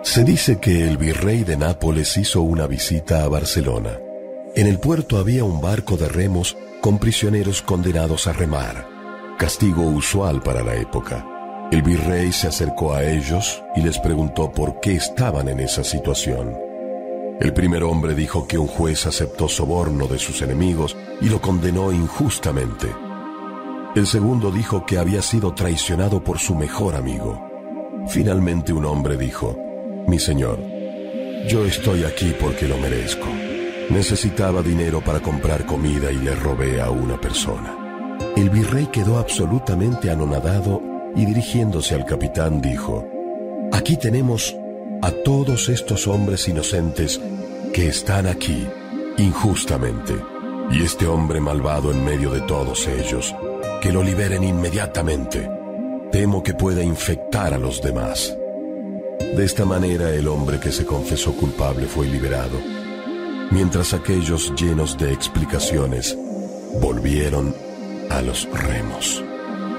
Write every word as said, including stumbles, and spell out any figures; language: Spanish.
Se dice que el virrey de Nápoles hizo una visita a Barcelona. En el puerto había un barco de remos con prisioneros condenados a remar, castigo usual para la época. El virrey se acercó a ellos y les preguntó por qué estaban en esa situación. El primer hombre dijo que un juez aceptó soborno de sus enemigos y lo condenó injustamente. El segundo dijo que había sido traicionado por su mejor amigo. Finalmente un hombre dijo: «Mi señor, yo estoy aquí porque lo merezco. Necesitaba dinero para comprar comida y le robé a una persona». El virrey quedó absolutamente anonadado y dirigiéndose al capitán dijo: «Aquí tenemos a todos estos hombres inocentes que están aquí injustamente, y este hombre malvado en medio de todos ellos, que lo liberen inmediatamente. Temo que pueda infectar a los demás». De esta manera el hombre que se confesó culpable fue liberado, mientras aquellos llenos de explicaciones volvieron a los remos.